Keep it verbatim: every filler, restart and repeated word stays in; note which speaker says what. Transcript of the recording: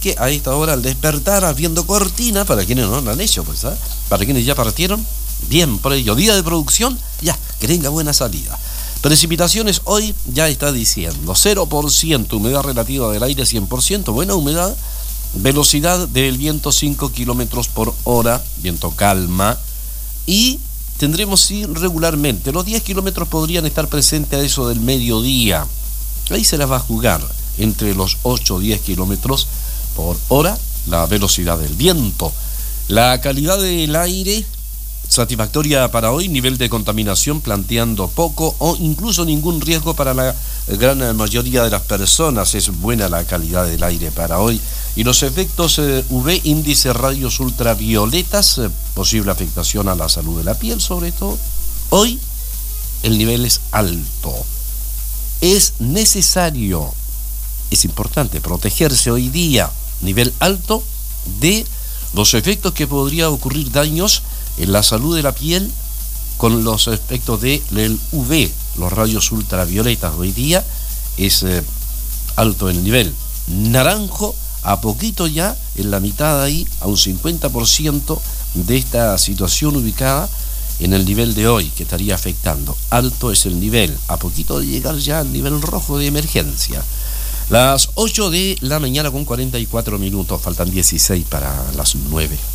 Speaker 1: que a esta hora al despertar, habiendo cortina, para quienes no lo han hecho, pues, ¿eh? Para quienes ya partieron, bien por ello. Día de producción, ya, que tenga buena salida. Precipitaciones hoy ya está diciendo cero por ciento, humedad relativa del aire cien por ciento, buena humedad, velocidad del viento cinco kilómetros por hora, viento calma, y tendremos sí regularmente, los diez kilómetros podrían estar presentes a eso del mediodía, ahí se las va a jugar entre los ocho o diez kilómetros por hora la velocidad del viento. La calidad del aire satisfactoria para hoy, nivel de contaminación planteando poco o incluso ningún riesgo para la gran mayoría de las personas. Es buena la calidad del aire para hoy. Y los efectos eh, U V, índice rayos ultravioletas, eh, posible afectación a la salud de la piel, sobre todo. Hoy el nivel es alto. Es necesario, es importante protegerse hoy día, nivel alto de los efectos que podría ocurrir daños en la salud de la piel con los efectos del U V, los rayos ultravioletas. Hoy día es eh, alto el nivel. Naranjo, a poquito ya, en la mitad ahí, a un cincuenta por ciento de esta situación ubicada en el nivel de hoy, que estaría afectando. Alto es el nivel, a poquito de llegar ya al nivel rojo de emergencia. Las ocho de la mañana con cuarenta y cuatro minutos, faltan dieciséis para las nueve.